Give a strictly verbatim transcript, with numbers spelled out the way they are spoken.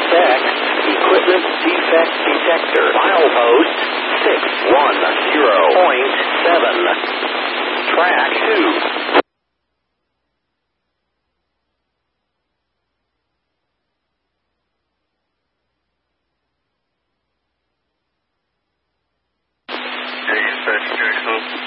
Effect, equipment defect detector, milepost six one zero point seven, track two. Hey, dispatch, Jackson.